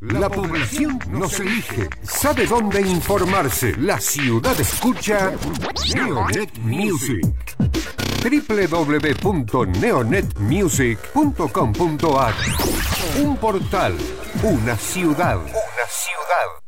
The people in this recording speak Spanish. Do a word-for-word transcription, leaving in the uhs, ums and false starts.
La población nos elige. ¿Sabe dónde informarse? La ciudad escucha Neonet Music. doble u doble u doble u punto neonet music punto com punto a r. Un portal, una ciudad. Una ciudad.